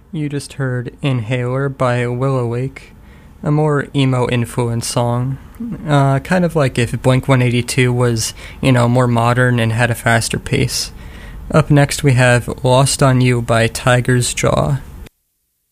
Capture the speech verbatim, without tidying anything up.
You just heard Inhaler by Willowake, a more emo-influenced song. Uh, kind of like if Blink one eighty-two was, you know, more modern and had a faster pace. Up next we have Lost on You by Tiger's Jaw.